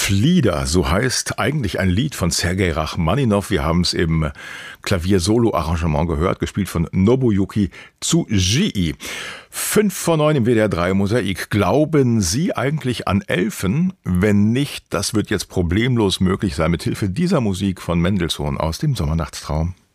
Flieder, so heißt eigentlich ein Lied von Sergei Rachmaninow. Wir haben es im Klavier-Solo-Arrangement gehört, gespielt von Nobuyuki Tsujii. 8:55 im WDR 3 Mosaik. Glauben Sie eigentlich an Elfen? Wenn nicht, das wird jetzt problemlos möglich sein mit Hilfe dieser Musik von Mendelssohn aus dem Sommernachtstraum.